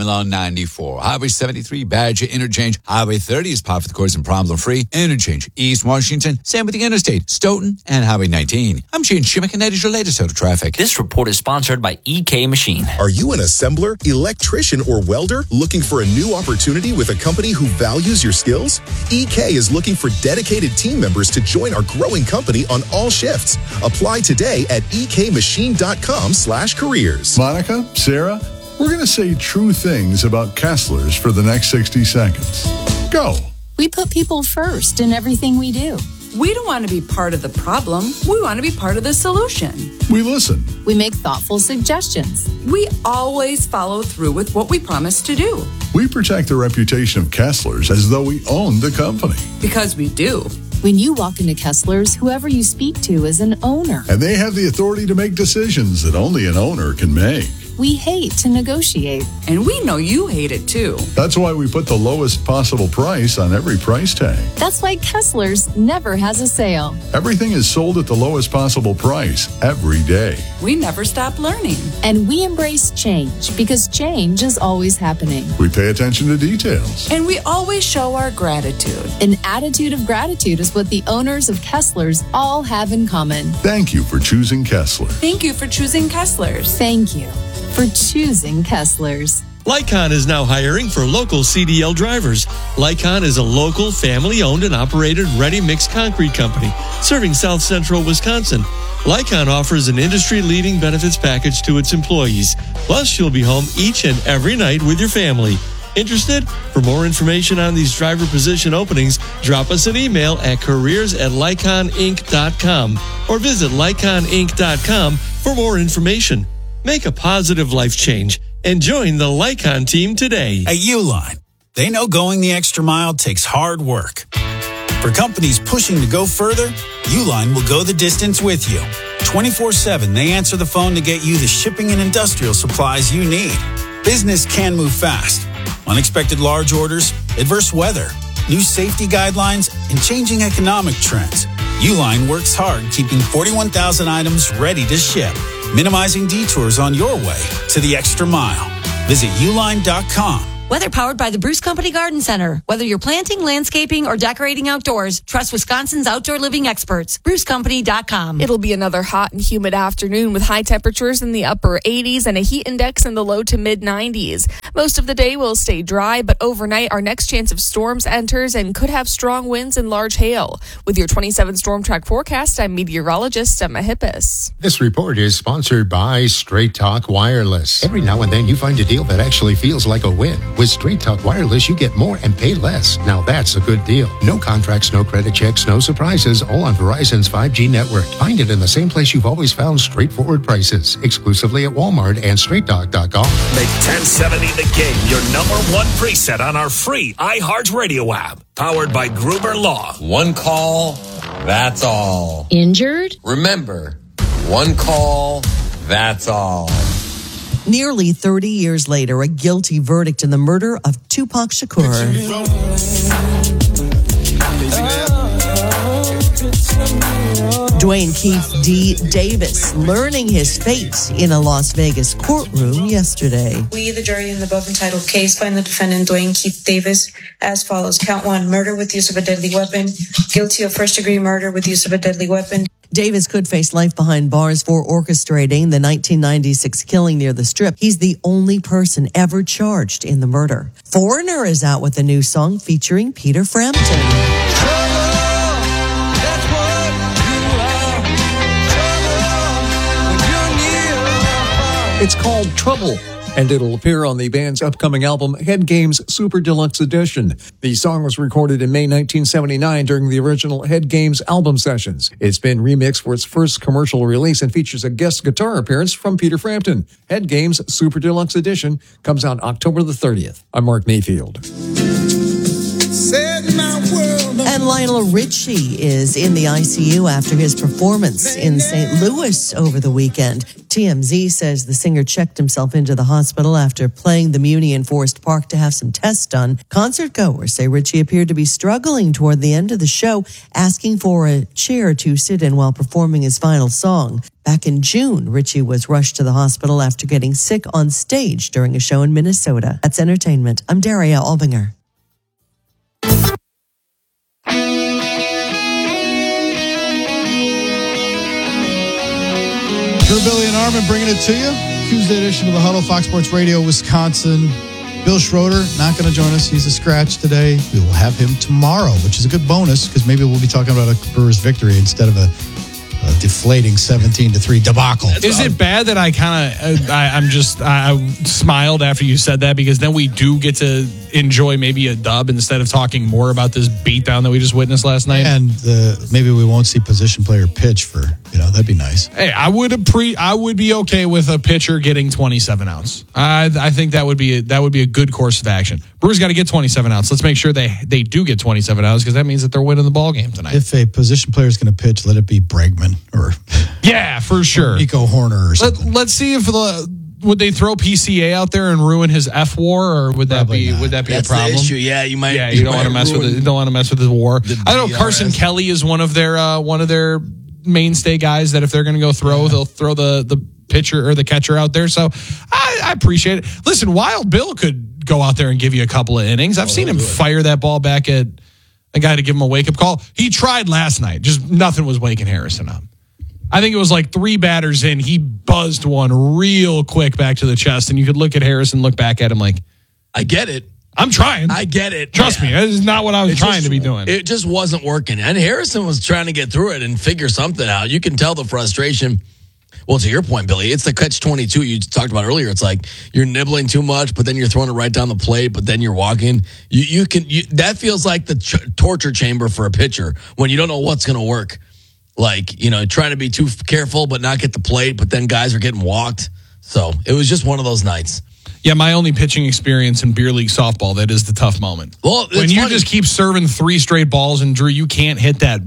along 94. Highway 73, Badger Interchange. Highway 30 is par for the course and problem-free. Interchange, East Washington. Same with the interstate, Stoughton and Highway 19. I'm Shane Shimmick, and that is your latest out of traffic. This report is sponsored by EK Machine. Are you an assembler, electrician, or welder looking for a new opportunity with a company who values your skills? EK is looking for dedicated team members to join our growing company on all shifts. Apply today at ekmachine.com/careers. Monica, Sarah, we're going to say true things about Kessler's for the next 60 seconds. Go. We put people first in everything we do. We don't want to be part of the problem. We want to be part of the solution. We listen. We make thoughtful suggestions. We always follow through with what we promise to do. We protect the reputation of Kessler's as though we own the company. Because we do. When you walk into Kessler's, whoever you speak to is an owner. And they have the authority to make decisions that only an owner can make. We hate to negotiate. And we know you hate it too. That's why we put the lowest possible price on every price tag. That's why Kessler's never has a sale. Everything is sold at the lowest possible price every day. We never stop learning. And we embrace change because change is always happening. We pay attention to details. And we always show our gratitude. An attitude of gratitude is what the owners of Kessler's all have in common. Thank you for choosing Kessler. Thank you for choosing Kessler's. Thank you for choosing Kessler's. Lycon is now hiring for local CDL drivers. Lycon is a local, family-owned and operated ready-mix concrete company serving South Central Wisconsin. Lycon offers an industry-leading benefits package to its employees. Plus, you'll be home each and every night with your family. Interested? For more information on these driver position openings, drop us an email at careers@lyconinc.com or visit lyconinc.com for more information. Make a positive life change and join the Lycon team today. At Uline, they know going the extra mile takes hard work. For companies pushing to go further, Uline will go the distance with you. 24/7, they answer the phone to get you the shipping and industrial supplies you need. Business can move fast. Unexpected large orders, adverse weather, new safety guidelines, and changing economic trends. Uline works hard keeping 41,000 items ready to ship, minimizing detours on your way to the extra mile. Visit uline.com. Weather powered by the Bruce Company Garden Center. Whether you're planting, landscaping, or decorating outdoors, trust Wisconsin's outdoor living experts. BruceCompany.com. It'll be another hot and humid afternoon with high temperatures in the upper 80s and a heat index in the low to mid 90s. Most of the day will stay dry, but overnight our next chance of storms enters and could have strong winds and large hail. With your 27 Storm Track forecast, I'm meteorologist Emma Hippis. This report is sponsored by Straight Talk Wireless. Every now and then you find a deal that actually feels like a win. With Straight Talk Wireless, you get more and pay less. Now that's a good deal. No contracts, no credit checks, no surprises, all on Verizon's 5G network. Find it in the same place you've always found straightforward prices, exclusively at Walmart and StraightTalk.com. Make 1070 The Game your number one preset on our free iHeartRadio app. Powered by Gruber Law. One call, that's all. Injured? Remember, one call, that's all. Nearly 30 years later, a guilty verdict in the murder of Tupac Shakur. Dwayne Keith D. Davis learning his fate in a Las Vegas courtroom yesterday. We, the jury in the above entitled case, find the defendant Dwayne Keith Davis as follows. Count 1, murder with use of a deadly weapon. Guilty of first-degree murder with use of a deadly weapon. Davis could face life behind bars for orchestrating the 1996 killing near the Strip. He's the only person ever charged in the murder. Foreigner is out with a new song featuring Peter Frampton. It's called Trouble, and it'll appear on the band's upcoming album, Head Games Super Deluxe Edition. The song was recorded in May 1979 during the original Head Games album sessions. It's been remixed for its first commercial release and features a guest guitar appearance from Peter Frampton. Head Games Super Deluxe Edition comes out October the 30th. I'm Mark Mayfield. And Lionel Richie is in the ICU after his performance in St. Louis over the weekend. TMZ says the singer checked himself into the hospital after playing the Muni in Forest Park to have some tests done. Concert goers say Richie appeared to be struggling toward the end of the show, asking for a chair to sit in while performing his final song. Back in June, Richie was rushed to the hospital after getting sick on stage during a show in Minnesota. That's entertainment. I'm Daria Albinger. Drew, Billy, and Armin bringing it to you. Tuesday edition of the Huddle, Fox Sports Radio, Wisconsin. Bill Schroeder, not going to join us. He's a scratch today. We will have him tomorrow, which is a good bonus because maybe we'll be talking about a Brewers victory instead of a deflating 17-3 debacle. Is it bad that I smiled after you said that, because then we do get to enjoy maybe a dub instead of talking more about this beatdown that we just witnessed last night? And maybe we won't see position player pitch for, that'd be nice. Hey, I would be okay with a pitcher getting 27 outs. I think that would be a good course of action. Brewers got to get 27 outs. Let's make sure they do get 27 outs, because that means that they're winning the ball game tonight. If a position player is going to pitch, let it be Bregman or for sure, Nico Horner or something. Let's see if would they throw PCA out there and ruin his F WAR, or would that be a problem? The issue. Yeah, you might. Yeah, you don't want to mess with it. You don't want to mess with his WAR. I don't know. Carson Kelly is one of their mainstay guys that if they're going to go throw, they'll throw the pitcher or the catcher out there. So I appreciate it. Listen, Wild Bill could go out there and give you a couple of innings. I've seen him fire that ball back at a guy to give him a wake up call. He tried last night. Just nothing was waking Harrison up. I think it was like 3 batters in. He buzzed one real quick back to the chest, and you could look at Harrison, look back at him like, I get it. I'm trying. I get it. Trust me. This is not what I was trying to be doing. It just wasn't working. And Harrison was trying to get through it and figure something out. You can tell the frustration. Well, to your point, Billy, it's the catch-22 you talked about earlier. It's like you're nibbling too much, but then you're throwing it right down the plate, but then you're walking. That feels like the torture chamber for a pitcher when you don't know what's going to work. Like, trying to be too careful but not get the plate, but then guys are getting walked. So it was just one of those nights. Yeah, my only pitching experience in beer league softball, that is the tough moment. Well, when you just keep serving 3 straight balls, and Drew, you can't hit that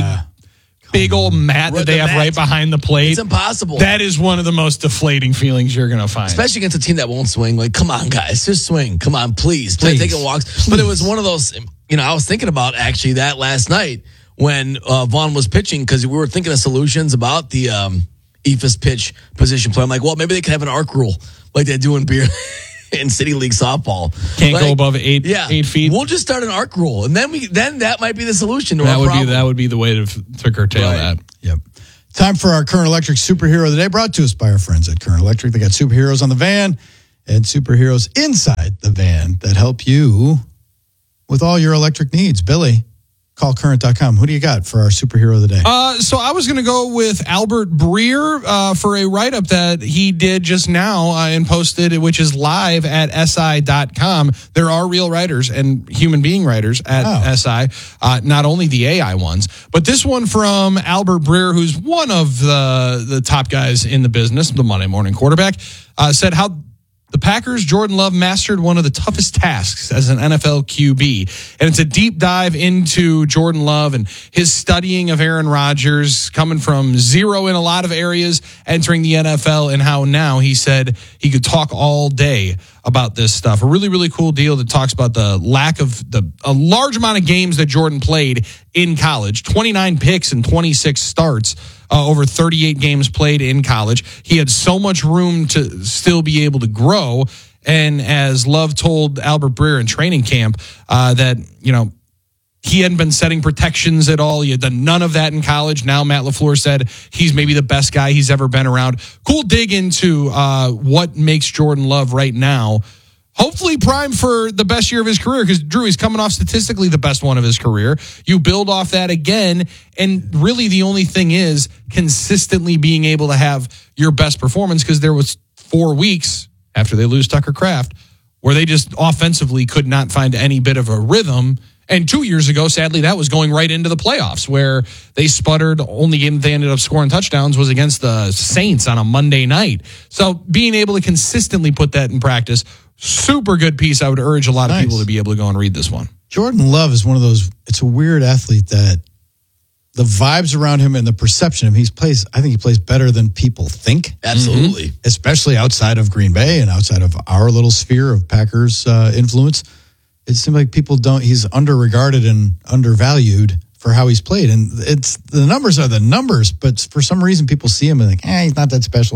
big old mat that they have right behind the plate. It's impossible. That is one of the most deflating feelings you're going to find. Especially against a team that won't swing. Like, come on, guys, just swing. Come on, please. Taking walks. Please. But it was one of those, I was thinking about actually that last night when Vaughn was pitching, because we were thinking of solutions about the EFIS pitch position play. I'm like, well, maybe they could have an arc rule like they do in beer in City League softball. Can't go above 8 feet. We'll just start an arc rule, and then that might be the solution to our problem. That would be the way to curtail that. Yep. Time for our Current Electric Superhero of the Day, brought to us by our friends at Current Electric. They got superheroes on the van and superheroes inside the van that help you with all your electric needs. Billy, call current.com. Who do you got for our superhero of the day? So I was going to go with Albert Breer for a write-up that he did just now and posted, which is live at SI.com. There are real writers and human being writers at SI, not only the AI ones. But this one from Albert Breer, who's one of the top guys in the business, the Monday Morning Quarterback, said how the Packers' Jordan Love mastered one of the toughest tasks as an NFL QB. And it's a deep dive into Jordan Love and his studying of Aaron Rodgers, coming from zero in a lot of areas, entering the NFL, and how now he said he could talk all day about this stuff. A really, really cool deal that talks about the lack of a large amount of games that Jordan played in college, 29 picks and 26 starts. Over 38 games played in college. He had so much room to still be able to grow. And as Love told Albert Breer in training camp, that, he hadn't been setting protections at all. He had done none of that in college. Now Matt LaFleur said he's maybe the best guy he's ever been around. Cool dig into what makes Jordan Love right now hopefully primed for the best year of his career, because Drew, he's coming off statistically the best one of his career. You build off that again, and really the only thing is consistently being able to have your best performance, because there was 4 weeks after they lose Tucker Kraft where they just offensively could not find any bit of a rhythm. And 2 years ago, sadly, that was going right into the playoffs where they sputtered. Only game they ended up scoring touchdowns was against the Saints on a Monday night. So being able to consistently put that in practice, super good piece. I would urge a lot of people to be able to go and read this one. Jordan Love is one of those, it's a weird athlete that the vibes around him and the perception of him, I think he plays better than people think. Absolutely. Mm-hmm. Especially outside of Green Bay and outside of our little sphere of Packers influence. It seems like he's underregarded and undervalued for how he's played. And the numbers are the numbers, but for some reason people see him and think, he's not that special.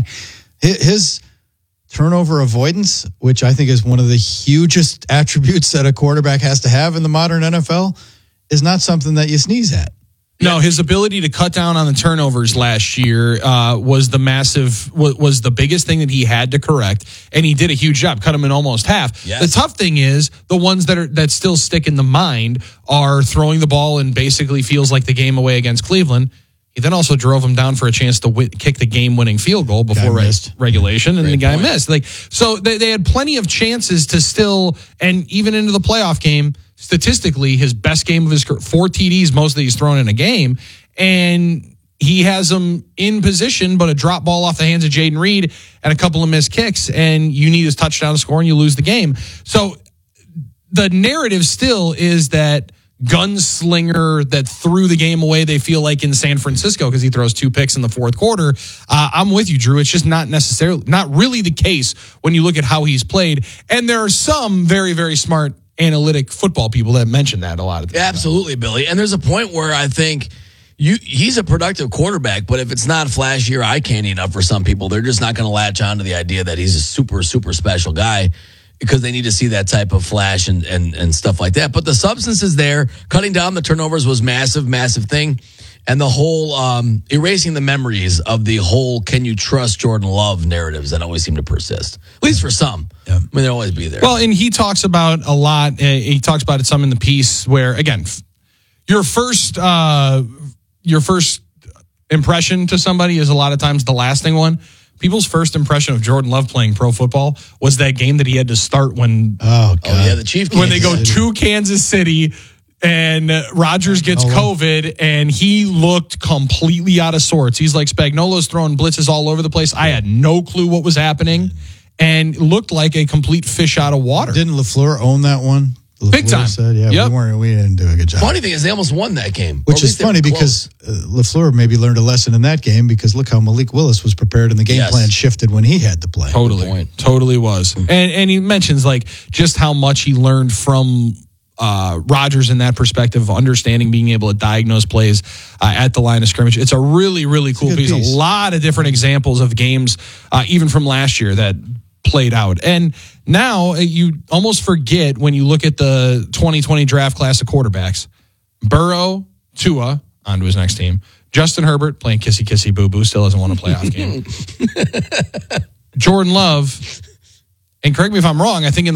His turnover avoidance, which I think is one of the hugest attributes that a quarterback has to have in the modern NFL, is not something that you sneeze at. No, his ability to cut down on the turnovers last year was the biggest thing that he had to correct, and he did a huge job, cut him in almost half. Yes. The tough thing is the ones that still stick in the mind are throwing the ball and basically feels like the game away against Cleveland. He then also drove him down for a chance to kick the game-winning field goal before regulation, and the guy missed. So they had plenty of chances to still, and even into the playoff game. Statistically, his best game of his career, 4 TDs, most of these thrown in a game, and he has them in position, but a drop ball off the hands of Jaden Reed and a couple of missed kicks, and you need his touchdown to score, and you lose the game. So the narrative still is that gunslinger that threw the game away, they feel like in San Francisco because he throws 2 picks in the fourth quarter. I'm with you, Drew. It's just not really the case when you look at how he's played, and there are some very, very smart analytic football people that mention that a lot of times. Absolutely, Billy. And there's a point where I think he's a productive quarterback, but if it's not flashy or eye-candy enough for some people, they're just not going to latch on to the idea that he's a super, super special guy because they need to see that type of flash and stuff like that. But the substance is there. Cutting down the turnovers was massive, massive thing. And the whole erasing the memories of the whole can you trust Jordan Love narratives that always seem to persist, at least for some. Yeah. I mean, they'll always be there. Well, and he talks about a lot. He talks about it some in the piece where, again, your first impression to somebody is a lot of times the lasting one. People's first impression of Jordan Love playing pro football was that game that he had to start when the Chiefs when they go to Kansas City. And Rodgers gets COVID, and he looked completely out of sorts. He's like, Spagnuolo's throwing blitzes all over the place. I had no clue what was happening, and looked like a complete fish out of water. Didn't LaFleur own that one? Big time. Said, we didn't do a good job. Funny thing is, they almost won that game. Which is funny because LaFleur maybe learned a lesson in that game because look how Malik Willis was prepared and the game plan shifted when he had to play. Totally was. And he mentions like just how much he learned from Rodgers in that perspective of understanding, being able to diagnose plays at the line of scrimmage. It's a really, really cool piece. A lot of different examples of games, even from last year, that played out. And now you almost forget when you look at the 2020 draft class of quarterbacks. Burrow, Tua, on to his next team. Justin Herbert playing kissy kissy boo boo, still doesn't want a playoff game. Jordan Love, and correct me if I'm wrong, I think in